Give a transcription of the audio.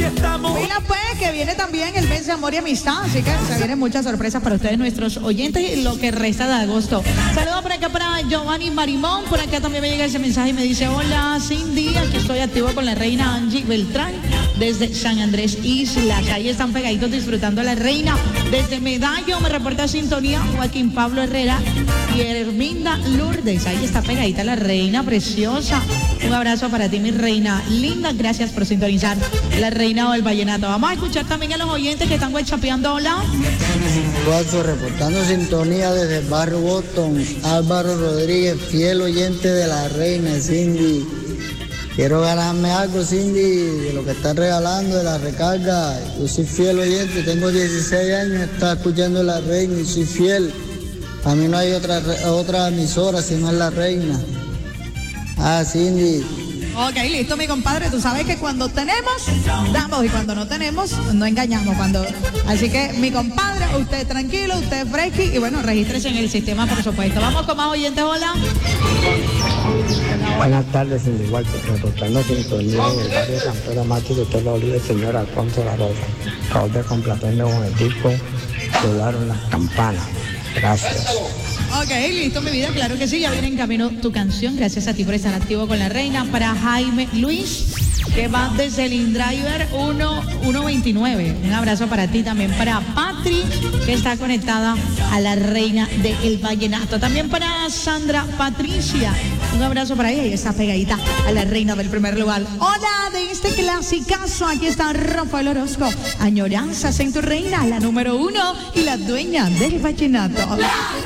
Mira pues, que viene también el mes de amor y amistad, así que se vienen muchas sorpresas para ustedes, nuestros oyentes, lo que resta de agosto. Saludos por acá para Giovanni Marimón, por acá también me llega ese mensaje y me dice: hola Cindy, aquí estoy activo con la reina Angie Beltrán desde San Andrés Islas. Ahí están pegaditos disfrutando la reina. Desde Medallo me reporta sintonía Joaquín Pablo Herrera y Herminda Lourdes. Ahí está pegadita la reina preciosa. Un abrazo para ti, mi reina linda. Gracias por sintonizar la reina del vallenato. Vamos a escuchar también a los oyentes que están whatsappeando. Hola. Reportando sintonía desde el barrio Boston. Álvaro Rodríguez, fiel oyente de la reina Cindy. Quiero ganarme algo, Cindy, de lo que están regalando, de la recarga. Yo soy fiel oyente, tengo 16 años, está escuchando la reina y soy fiel. A mí no hay otra emisora sino es la reina. Ah, Cindy. Ok, listo, mi compadre. Tú sabes que cuando tenemos, damos, y cuando no tenemos, no engañamos. Así que, mi compadre, usted tranquilo, usted fresqui, y bueno, regístrese en el sistema, por supuesto. Vamos con más oyentes. Hola. Buenas tardes, Cindy Walter, reportando sintonía en el barrio San Pedro Macho, que usted lo olvide, el señor Alfonso La Rosa. Favor de complacerme con el disco Volaron las campanas. Gracias. Ok, listo, mi vida, claro que sí, ya viene en camino tu canción. Gracias a ti por estar activo con la reina. Para Jaime Luis, que va desde el InDriver 129. Un abrazo para ti también. Para Patri, que está conectada a la reina del vallenato. También para Sandra Patricia. Un abrazo para ella y está pegadita a la reina del primer lugar. Hola, de este clasicazo, aquí está Rafael Orozco. Añoranzas en tu reina, la número 1 y la dueña del vallenato.